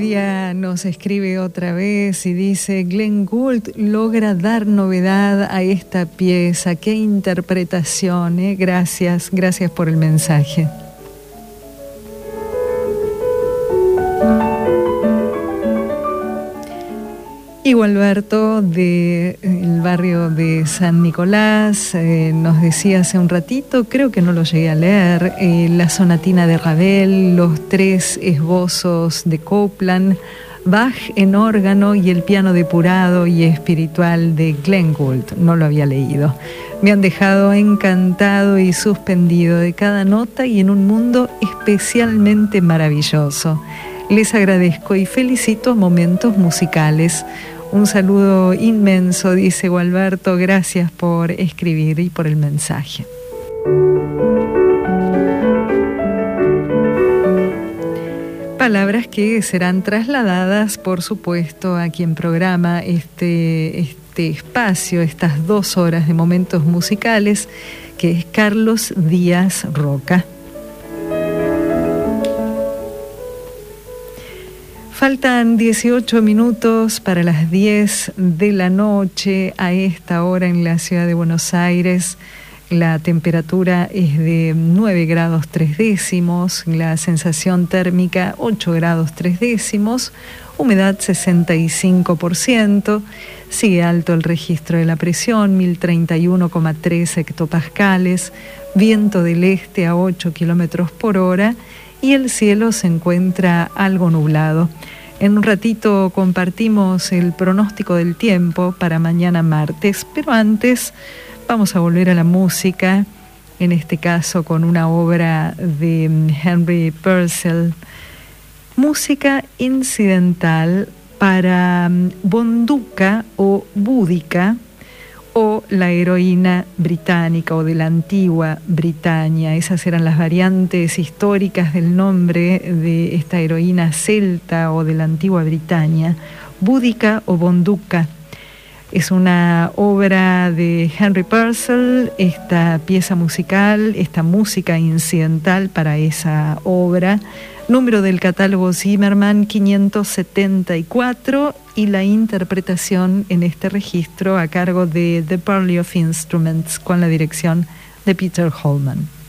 Claudia nos escribe otra vez y dice: Glenn Gould logra dar novedad a esta pieza. ¡Qué interpretación! Gracias por el mensaje. Y Gualberto, del barrio de San Nicolás, nos decía hace un ratito, creo que no lo llegué a leer, la sonatina de Ravel, los 3 esbozos de Copland, Bach en órgano y el piano depurado y espiritual de Glenn Gould. No lo había leído. Me han dejado encantado y suspendido de cada nota y en un mundo especialmente maravilloso. Les agradezco y felicito momentos musicales. Un saludo inmenso, dice Gualberto. Gracias por escribir y por el mensaje. Palabras que serán trasladadas, por supuesto, a quien programa este espacio, estas 2 horas de momentos musicales, que es Carlos Díaz Roca. Faltan 18 minutos para las 10 de la noche. A esta hora en la ciudad de Buenos Aires la temperatura es de 9 grados 3 décimos, la sensación térmica 8 grados 3 décimos, humedad 65%, sigue alto el registro de la presión, 1031,3 hectopascales, viento del este a 8 kilómetros por hora, y el cielo se encuentra algo nublado. En un ratito compartimos el pronóstico del tiempo para mañana martes, pero antes vamos a volver a la música, en este caso con una obra de Henry Purcell, música incidental para Bonduca o Boudica, o la heroína británica o de la antigua Britania. Esas eran las variantes históricas del nombre de esta heroína celta o de la antigua Britania. Boudica o Bonduca es una obra de Henry Purcell, esta pieza musical, esta música incidental para esa obra, número del catálogo Zimmermann 574, y la interpretación en este registro a cargo de The Parley of Instruments con la dirección de Peter Holman.